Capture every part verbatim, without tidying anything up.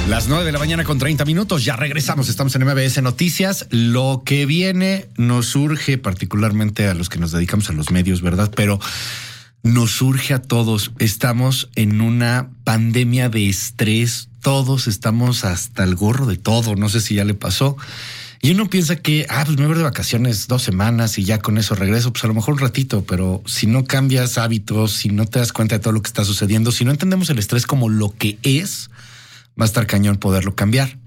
Las nueve de la mañana con treinta minutos, ya regresamos, estamos en M B S Noticias. Lo que viene nos surge particularmente a los que nos dedicamos a los medios, ¿verdad? Pero nos surge a todos. Estamos en una pandemia de estrés, todos estamos hasta el gorro de todo, no sé si ya le pasó. Y uno piensa que, ah, pues me voy de vacaciones dos semanas y ya con eso regreso, pues a lo mejor un ratito, pero si no cambias hábitos, si no te das cuenta de todo lo que está sucediendo, si no entendemos el estrés como lo que es, va a estar cañón poderlo cambiar.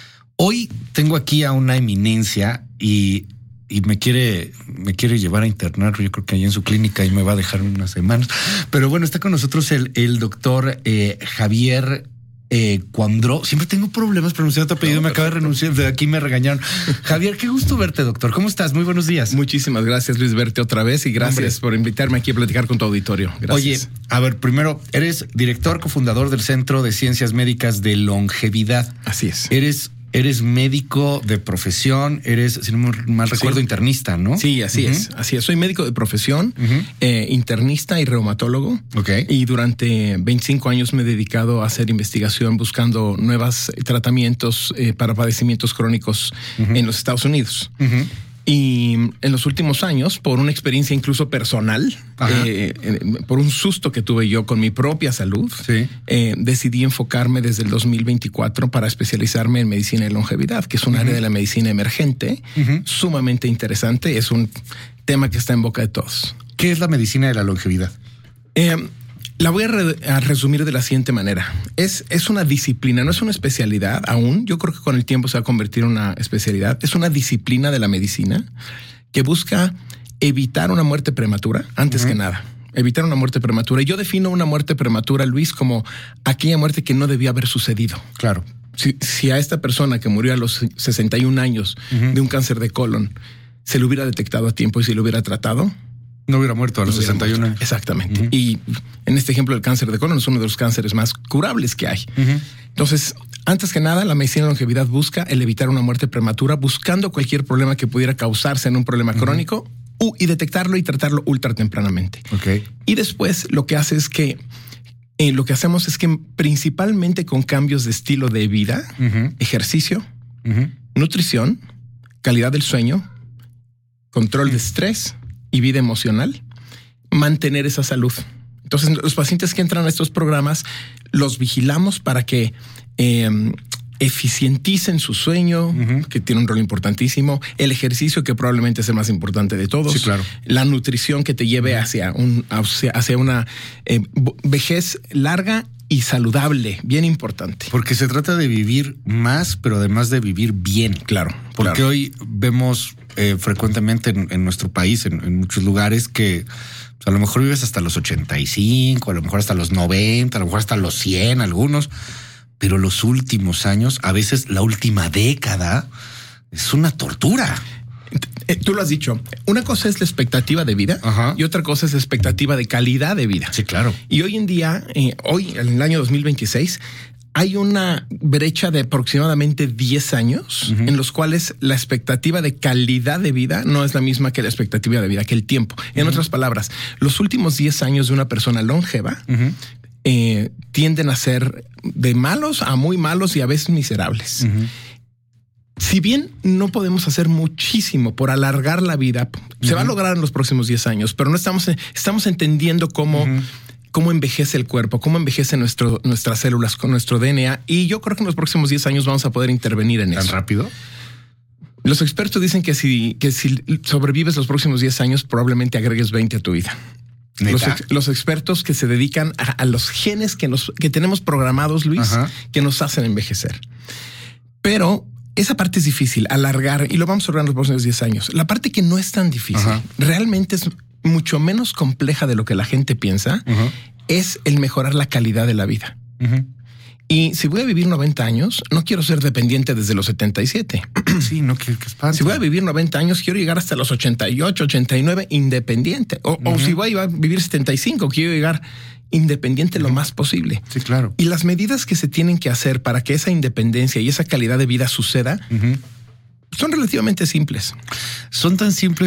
Hoy tengo aquí a una eminencia y, y me quiere, me quiere llevar a internar, yo creo que ahí en su clínica y me va a dejar unas semanas. Pero bueno, está con nosotros el, el doctor eh, Javier Eh, Cuandró. Siempre tengo problemas pronunciando tu apellido, no, me acaba de renunciar, de aquí me regañaron. Javier, qué gusto verte, doctor. ¿Cómo estás? Muy buenos días. Muchísimas gracias, Luis, verte otra vez y gracias Hombre. por invitarme aquí a platicar con tu auditorio. Gracias. Oye, a ver, primero, eres director, cofundador del Centro de Ciencias Médicas de Longevidad. Así es. Eres Eres médico de profesión, eres, si no mal recuerdo, sí. internista, ¿no? Sí, así uh-huh. es. Así es. Soy médico de profesión, uh-huh. eh, internista y reumatólogo. Okay. Y durante veinticinco años me he dedicado a hacer investigación buscando nuevos tratamientos eh, para padecimientos crónicos uh-huh. en los Estados Unidos. Uh-huh. Y en los últimos años, por una experiencia incluso personal, eh, eh, por un susto que tuve yo con mi propia salud, sí. eh, decidí enfocarme desde el dos mil veinticuatro para especializarme en medicina de longevidad, que es un uh-huh. área de la medicina emergente, uh-huh. sumamente interesante. Es un tema que está en boca de todos. ¿Qué es la medicina de la longevidad? Eh, La voy a, re- a resumir de la siguiente manera. Es, es una disciplina, no es una especialidad aún. Yo creo que con el tiempo se va a convertir en una especialidad. Es una disciplina de la medicina que busca evitar una muerte prematura, antes uh-huh. que nada. Evitar una muerte prematura. Y yo defino una muerte prematura, Luis, como aquella muerte que no debía haber sucedido. Claro. Si, si a esta persona que murió a los sesenta y un años uh-huh. de un cáncer de colon se le hubiera detectado a tiempo y se le hubiera tratado, no hubiera muerto a los no sesenta y uno años. Exactamente. Uh-huh. Y en este ejemplo, el cáncer de colon es uno de los cánceres más curables que hay. Uh-huh. Entonces, antes que nada, la medicina de longevidad busca el evitar una muerte prematura, buscando cualquier problema que pudiera causarse en un problema uh-huh. crónico uh, y detectarlo y tratarlo ultra tempranamente. Okay. Y después lo que hace es que eh, lo que hacemos es que principalmente con cambios de estilo de vida, uh-huh. ejercicio, uh-huh. nutrición, calidad del sueño, control uh-huh. de estrés y vida emocional, mantener esa salud. Entonces, los pacientes que entran a estos programas los vigilamos para que eh, eficienticen su sueño, uh-huh. que tiene un rol importantísimo, el ejercicio, que probablemente es el más importante de todos, sí, claro. la nutrición, que te lleve uh-huh. hacia, un, hacia, hacia una eh, vejez larga y saludable, bien importante. Porque se trata de vivir más, pero además de vivir bien. Claro. Porque claro. hoy vemos eh, frecuentemente en, en nuestro país, en, en muchos lugares, que pues, a lo mejor vives hasta los ochenta y cinco, a lo mejor hasta los noventa, a lo mejor hasta los cien algunos, pero los últimos años, a veces la última década, es una tortura. Tú lo has dicho. Una cosa es la expectativa de vida Ajá. y otra cosa es la expectativa de calidad de vida. Sí, claro. Y hoy en día, eh, hoy en el año dos mil veintiséis, hay una brecha de aproximadamente diez años uh-huh. en los cuales la expectativa de calidad de vida no es la misma que la expectativa de vida, que el tiempo. Uh-huh. En otras palabras, los últimos diez años de una persona longeva uh-huh. eh, tienden a ser de malos a muy malos y a veces miserables. Uh-huh. Si bien no podemos hacer muchísimo por alargar la vida, uh-huh. se va a lograr en los próximos diez años, pero no estamos, estamos entendiendo cómo, uh-huh. cómo envejece el cuerpo, cómo envejece nuestro, nuestras células con nuestro D N A. Y yo creo que en los próximos diez años vamos a poder intervenir en eso. ¿Tan rápido? Los expertos dicen que si, que si sobrevives los próximos diez años, probablemente agregues veinte a tu vida. Los, ex, los expertos que se dedican a, a los genes que, nos, que tenemos programados, Luis, Ajá. que nos hacen envejecer. Pero esa parte es difícil, alargar, y lo vamos a lograr en los próximos diez años. La parte que no es tan difícil, Ajá. realmente es mucho menos compleja de lo que la gente piensa, Ajá. es el mejorar la calidad de la vida. Ajá. Y si voy a vivir noventa años, no quiero ser dependiente desde los setenta y siete. Sí, no quiero que espanto. Si voy a vivir noventa años, quiero llegar hasta los ochenta y ocho, ochenta y nueve independiente. O, uh-huh. o si voy a vivir setenta y cinco, quiero llegar independiente uh-huh. lo más posible. Sí, claro. Y las medidas que se tienen que hacer para que esa independencia y esa calidad de vida suceda uh-huh. son relativamente simples. Son tan simples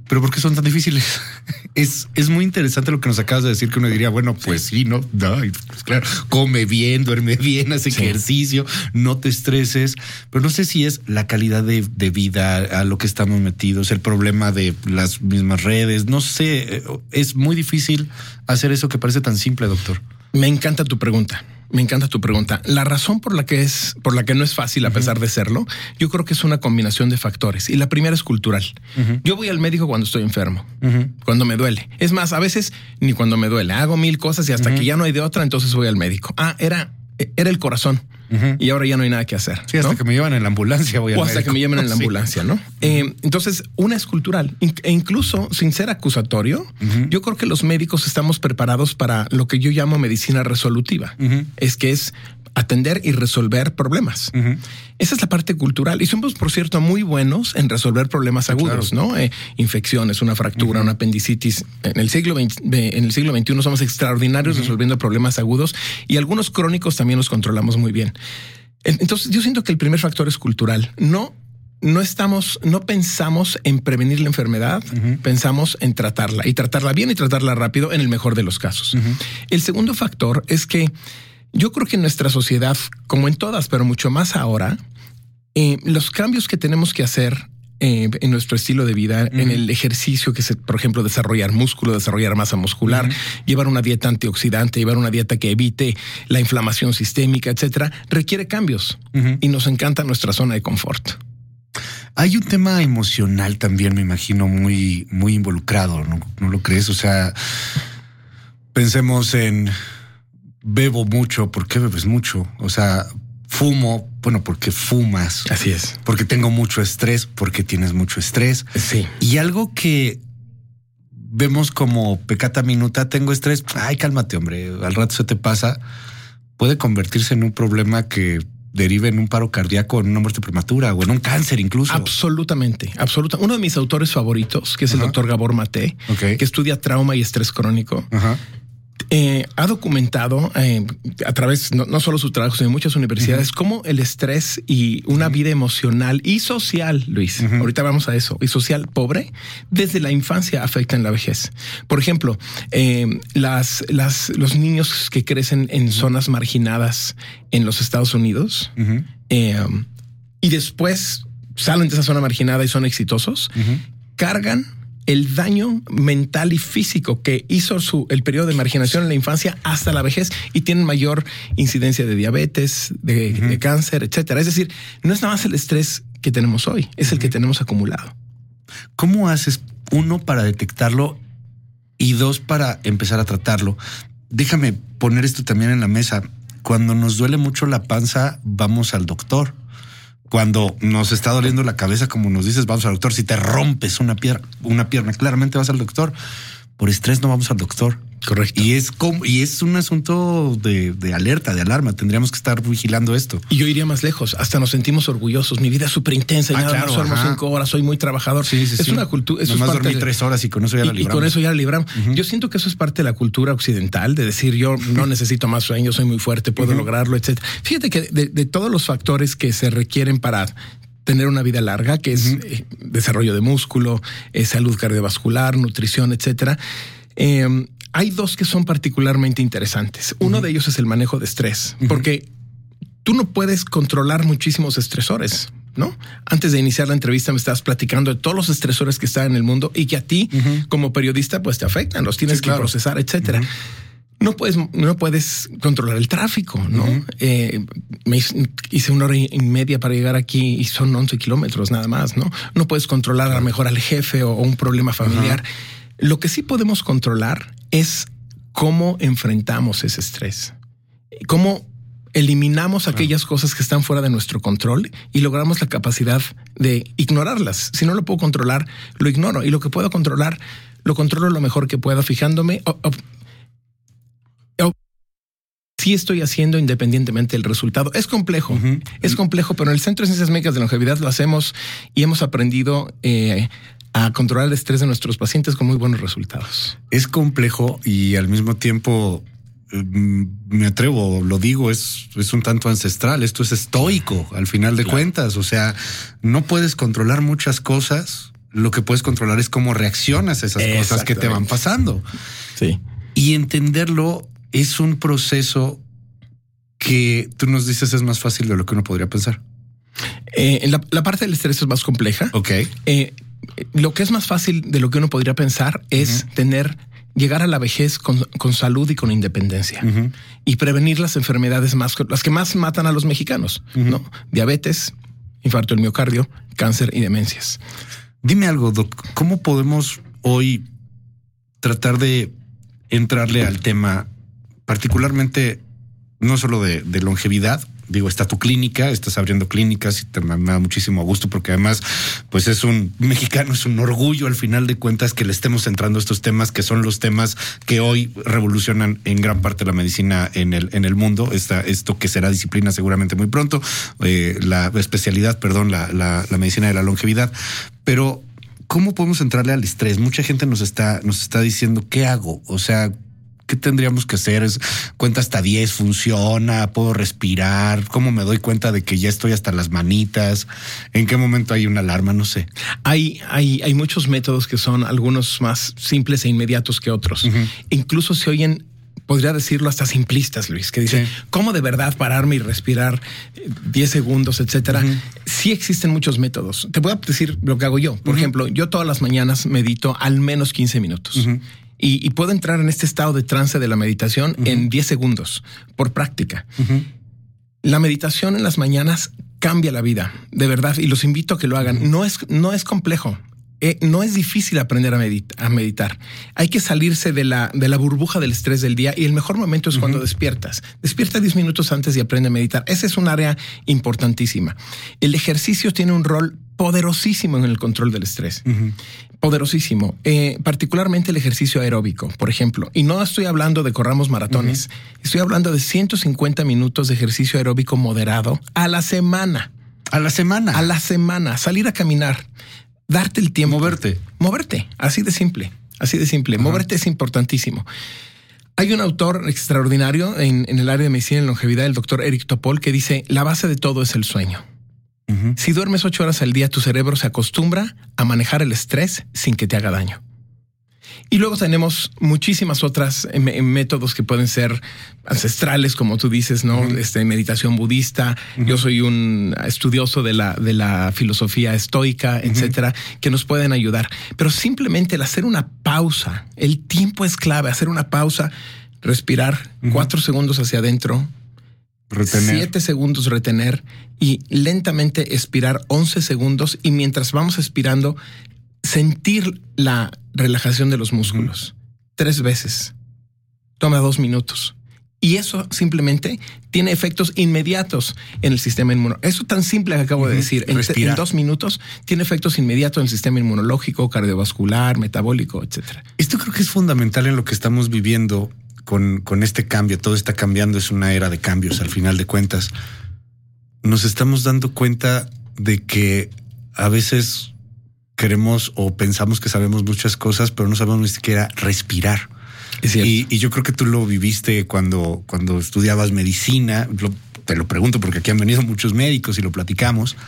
Pero ¿por qué son tan difíciles? Es, es muy interesante lo que nos acabas de decir, que uno diría, bueno, pues sí, sí ¿no? no pues claro, come bien, duerme bien, hace sí. ejercicio, no te estreses. Pero no sé si es la calidad de, de vida a lo que estamos metidos, el problema de las mismas redes. No sé, es muy difícil hacer eso que parece tan simple, doctor. Me encanta tu pregunta. Me encanta tu pregunta. La razón por la que es, por la que no es fácil, a pesar uh-huh. de serlo, yo creo que es una combinación de factores. Y la primera es cultural. Uh-huh. Yo voy al médico cuando estoy enfermo, uh-huh. cuando me duele. Es más, a veces ni cuando me duele. Hago mil cosas y hasta uh-huh. que ya no hay de otra, entonces voy al médico. Ah, era, era el corazón. Uh-huh. Y ahora ya no hay nada que hacer. Sí, hasta ¿no? que me llevan en la ambulancia voy al O hasta médico. que me lleven en la ambulancia, sí. ¿no? Eh, entonces, una es cultural. E incluso, sin ser acusatorio, uh-huh. yo creo que los médicos estamos preparados para lo que yo llamo medicina resolutiva. Uh-huh. Es que es atender y resolver problemas. Uh-huh. Esa es la parte cultural. Y somos, por cierto, muy buenos en resolver problemas agudos, claro. ¿no? Eh, infecciones, una fractura, uh-huh. una apendicitis. En el siglo veinte, en el siglo veintiuno somos extraordinarios uh-huh. resolviendo problemas agudos, y algunos crónicos también los controlamos muy bien. Entonces, yo siento que el primer factor es cultural. No, no estamos, no pensamos en prevenir la enfermedad, uh-huh. pensamos en tratarla, y tratarla bien y tratarla rápido en el mejor de los casos. Uh-huh. El segundo factor es que yo creo que en nuestra sociedad, como en todas, pero mucho más ahora, eh, los cambios que tenemos que hacer eh, en nuestro estilo de vida, uh-huh. en el ejercicio, que es, por ejemplo, desarrollar músculo, desarrollar masa muscular, uh-huh. llevar una dieta antioxidante, llevar una dieta que evite la inflamación sistémica, etcétera, requiere cambios uh-huh. y nos encanta nuestra zona de confort. Hay un tema emocional también, me imagino, muy, muy involucrado, ¿no? ¿No lo crees? O sea, pensemos en... Bebo mucho. ¿Por qué bebes mucho? O sea, fumo. Bueno, porque fumas. Así es. Porque tengo mucho estrés. Porque tienes mucho estrés. Sí. Y algo que vemos como peccata minuta, tengo estrés. Ay, cálmate, hombre. Al rato se te pasa. Puede convertirse en un problema que derive en un paro cardíaco, en una muerte prematura o en un cáncer incluso. Absolutamente, absolutamente. Uno de mis autores favoritos, que es el uh-huh. doctor Gabor Maté, okay. que estudia trauma y estrés crónico, uh-huh. Eh, ha documentado eh, a través, no, no solo su trabajo, sino de muchas universidades, uh-huh. cómo el estrés y una uh-huh. vida emocional y social, Luis, uh-huh. ahorita vamos a eso, y social pobre, desde la infancia afecta en la vejez. Por ejemplo, eh, las, las, los niños que crecen en uh-huh. zonas marginadas en los Estados Unidos uh-huh. eh, y después salen de esa zona marginada y son exitosos, uh-huh. cargan el daño mental y físico que hizo su, el periodo de marginación en la infancia hasta la vejez, y tienen mayor incidencia de diabetes, de, uh-huh. de cáncer, etcétera. Es decir, no es nada más el estrés que tenemos hoy, es uh-huh. el que tenemos acumulado. ¿Cómo haces, uno, para detectarlo y dos, para empezar a tratarlo? Déjame poner esto también en la mesa. Cuando nos duele mucho la panza, vamos al doctor. Cuando nos está doliendo la cabeza, como nos dices, vamos al doctor. Si te rompes una pierna, una pierna, claramente vas al doctor. Por estrés no vamos al doctor. Correcto. Y es como, y es un asunto de, de alerta, de alarma. Tendríamos que estar vigilando esto. Y yo iría más lejos. Hasta nos sentimos orgullosos. Mi vida es súper intensa. Y ah, nada, claro, duermo cinco horas. Soy muy trabajador. Sí, sí, es sí. una cultura. Eso Nomás es parte dormí de... tres horas y con eso ya y, la libramos. Y con eso ya la libramos. Uh-huh. Yo siento que eso es parte de la cultura occidental, de decir yo no necesito más sueño, soy muy fuerte, puedo uh-huh. lograrlo, etcétera. Fíjate que de, de todos los factores que se requieren para tener una vida larga, que es uh-huh. eh, desarrollo de músculo, eh, salud cardiovascular, nutrición, etcétera. Eh, hay dos que son particularmente interesantes. Uno uh-huh. de ellos es el manejo de estrés, uh-huh. porque tú no puedes controlar muchísimos estresores, ¿no? Antes de iniciar la entrevista me estabas platicando de todos los estresores que están en el mundo y que a ti uh-huh. como periodista pues te afectan, los tienes sí, que claro. procesar, etcétera. Uh-huh. No puedes, no puedes controlar el tráfico, ¿no? Uh-huh. Eh, me hice una hora y media para llegar aquí y son once kilómetros nada más, ¿no? No puedes controlar a lo mejor al jefe o, o un problema familiar. Uh-huh. Lo que sí podemos controlar es cómo enfrentamos ese estrés, cómo eliminamos aquellas uh-huh. cosas que están fuera de nuestro control y logramos la capacidad de ignorarlas. Si no lo puedo controlar, lo ignoro, y lo que puedo controlar, lo controlo lo mejor que pueda, fijándome o, o, sí estoy haciendo independientemente del resultado. Es complejo, uh-huh. es complejo, pero en el Centro de Ciencias Médicas de Longevidad lo hacemos y hemos aprendido eh, a controlar el estrés de nuestros pacientes con muy buenos resultados. Es complejo y al mismo tiempo eh, me atrevo, lo digo, es, es un tanto ancestral. Esto es estoico al final de claro. cuentas. O sea, no puedes controlar muchas cosas. lo que puedes controlar es cómo reaccionas a esas cosas que te van pasando. Sí. Y entenderlo es un proceso que tú nos dices es más fácil de lo que uno podría pensar. Eh, la, la parte del estrés es más compleja. Ok. Eh, lo que es más fácil de lo que uno podría pensar es uh-huh. tener, llegar a la vejez con, con salud y con independencia uh-huh. y prevenir las enfermedades más, las que más matan a los mexicanos, uh-huh. ¿no? Diabetes, infarto del miocardio, cáncer y demencias. Dime algo, Doc, ¿cómo podemos hoy tratar de entrarle al tema, particularmente no solo de, de longevidad? Digo, está tu clínica, estás abriendo clínicas y te, me da muchísimo gusto porque además, pues es un mexicano, es un orgullo al final de cuentas que le estemos entrando a estos temas que son los temas que hoy revolucionan en gran parte la medicina en el, en el mundo. Esta, esto que será disciplina seguramente muy pronto, eh, la especialidad, perdón, la, la, la medicina de la longevidad. Pero, ¿cómo podemos entrarle al estrés? Mucha gente nos está, nos está diciendo, ¿qué hago? O sea, ¿qué tendríamos que hacer? Es, cuenta hasta diez, funciona, puedo respirar, ¿cómo me doy cuenta de que ya estoy hasta las manitas? ¿En qué momento hay una alarma? No sé. Hay, hay, hay muchos métodos que son algunos más simples e inmediatos que otros. Uh-huh. Incluso se oyen, podría decirlo, hasta simplistas, Luis, que dicen, sí. ¿cómo de verdad pararme y respirar diez segundos, etcétera? Uh-huh. Sí existen muchos métodos. Te voy a decir lo que hago yo. Por uh-huh. ejemplo, yo todas las mañanas medito al menos quince minutos. Uh-huh. Y, y puedo entrar en este estado de trance de la meditación uh-huh. en diez segundos por práctica. Uh-huh. La meditación en las mañanas cambia la vida, de verdad, y los invito a que lo hagan. Uh-huh. No es, no es complejo. Eh, no es difícil aprender a, medit- a meditar. Hay que salirse de la, de la burbuja del estrés del día y el mejor momento es uh-huh. cuando despiertas. Despierta diez minutos antes y aprende a meditar. Esa es un área importantísima. El ejercicio tiene un rol poderosísimo en el control del estrés. Uh-huh. Poderosísimo. Eh, particularmente el ejercicio aeróbico, por ejemplo. Y no estoy hablando de corramos maratones. Uh-huh. Estoy hablando de ciento cincuenta minutos de ejercicio aeróbico moderado a la semana. A la semana. A la semana. Salir a caminar. Darte el tiempo. Moverte. Moverte. Así de simple. Así de simple. Uh-huh. Moverte es importantísimo. Hay un autor extraordinario en, en el área de medicina y longevidad, el doctor Eric Topol, que dice, la base de todo es el sueño. Uh-huh. Si duermes ocho horas al día, tu cerebro se acostumbra a manejar el estrés sin que te haga daño. Y luego tenemos muchísimas otras m- métodos que pueden ser ancestrales, como tú dices, ¿no? Uh-huh. Este, meditación budista. Uh-huh. Yo soy un estudioso de la, de la filosofía estoica, uh-huh. etcétera, que nos pueden ayudar. Pero simplemente el hacer una pausa, el tiempo es clave, hacer una pausa, respirar uh-huh. cuatro segundos hacia adentro, retener. Siete segundos retener y lentamente expirar once segundos. Y mientras vamos expirando, sentir la relajación de los músculos. Uh-huh. Tres veces. Toma dos minutos. Y eso simplemente tiene efectos inmediatos en el sistema inmunológico. Eso tan simple que acabo uh-huh. de decir. En, en dos minutos tiene efectos inmediatos en el sistema inmunológico, cardiovascular, metabólico, etcétera. Esto creo que es fundamental en lo que estamos viviendo. Con, con este cambio, todo está cambiando, es una era de cambios al final de cuentas. Nos estamos dando cuenta de que a veces queremos o pensamos que sabemos muchas cosas, pero no sabemos ni siquiera respirar. Y, y yo creo que tú lo viviste cuando, cuando estudiabas medicina. Lo, te lo pregunto porque aquí han venido muchos médicos y lo platicamos.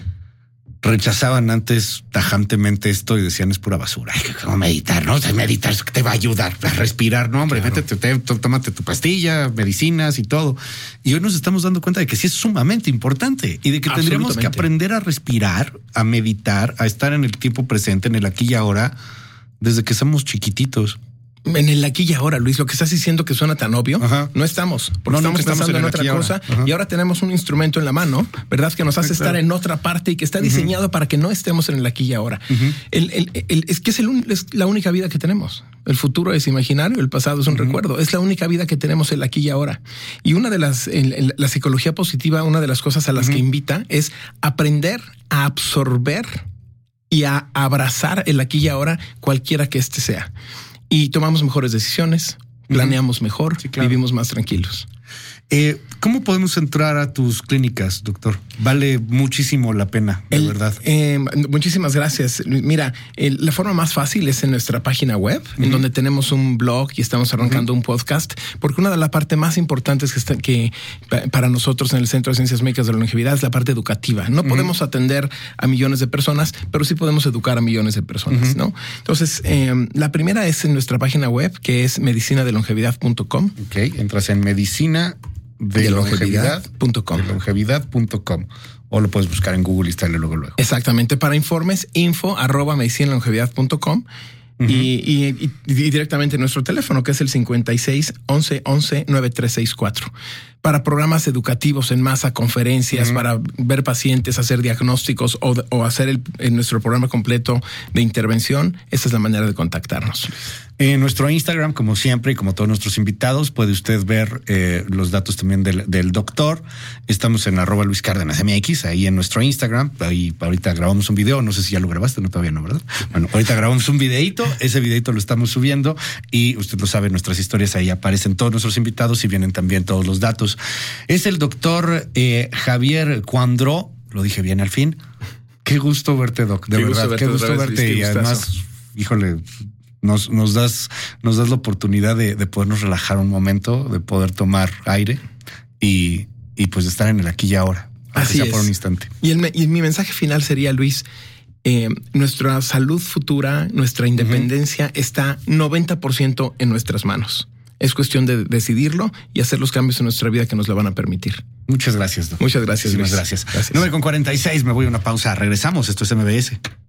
Rechazaban antes tajantemente esto y decían es pura basura. Ay, ¿cómo meditar? No, meditar te va a ayudar a respirar. No, hombre, claro. Métete, te, tómate tu pastilla, medicinas y todo. Y hoy nos estamos dando cuenta de que sí es sumamente importante y de que tendríamos que aprender a respirar, a meditar, a estar en el tiempo presente, en el aquí y ahora, desde que somos chiquititos. En el aquí y ahora, Luis, lo que estás diciendo que suena tan obvio, ajá. no estamos, porque no, estamos pensando en, en otra cosa ahora. Y ahora tenemos un instrumento en la mano, ¿verdad? Que nos hace claro. estar en otra parte y que está diseñado uh-huh. para que no estemos en el aquí y ahora. Uh-huh. El, el, el, es que es, el, es la única vida que tenemos. El futuro es imaginario, el pasado es un uh-huh. recuerdo. Es la única vida que tenemos el aquí y ahora. Y una de las, en, en la psicología positiva, una de las cosas a las uh-huh. que invita es aprender a absorber y a abrazar el aquí y ahora, cualquiera que este sea. Y tomamos mejores decisiones, planeamos mejor, sí, claro. vivimos más tranquilos. Eh, ¿Cómo podemos entrar a tus clínicas, doctor? Vale muchísimo la pena, de el, verdad. Eh, muchísimas gracias. Mira, el, la forma más fácil es en nuestra página web, uh-huh. en donde tenemos un blog y estamos arrancando uh-huh. un podcast, porque una de las partes más importantes que, está, que para nosotros en el Centro de Ciencias Médicas de la Longevidad es la parte educativa. No uh-huh. podemos atender a millones de personas, pero sí podemos educar a millones de personas, uh-huh. ¿no? Entonces, eh, la primera es en nuestra página web, que es medicina de longevidad punto com. Ok, entras en medicina de, de longevidad punto com. De longevidad punto com. O lo puedes buscar en Google y estarle luego luego. Exactamente. Para informes, info arroba medicina longevidad punto com. Uh-huh. y, y, y directamente nuestro teléfono, que es el cincuenta y seis, once, once, noventa y tres sesenta y cuatro. Para programas educativos en masa, conferencias, uh-huh. para ver pacientes, hacer diagnósticos o, o hacer el, en nuestro programa completo de intervención, esa es la manera de contactarnos. En nuestro Instagram, como siempre, y como todos nuestros invitados, puede usted ver eh, los datos también del, del doctor. Estamos en arroba Luis Cárdenas M X, ahí en nuestro Instagram. Ahí ahorita grabamos un video, no sé si ya lo grabaste, no, todavía no, ¿verdad? Bueno, ahorita grabamos un videito, ese videito lo estamos subiendo y usted lo sabe, nuestras historias ahí aparecen todos nuestros invitados y vienen también todos los datos. Es el doctor eh, Javier Cuandró, lo dije bien al fin. Qué gusto verte, doc, de qué verdad, gusto qué gusto verte. verte y además, híjole, nos, nos das, nos das la oportunidad de, de podernos relajar un momento, de poder tomar aire y, y pues de estar en el aquí y ahora. Así sea es. Por un instante. Y, el, y mi mensaje final sería, Luis, eh, nuestra salud futura, nuestra independencia uh-huh. está noventa por ciento en nuestras manos. Es cuestión de decidirlo y hacer los cambios en nuestra vida que nos lo van a permitir. Muchas gracias, doctor. Muchas gracias. Muchas gracias. gracias. nueve con cuarenta y seis, me voy a una pausa. Regresamos. Esto es M B S.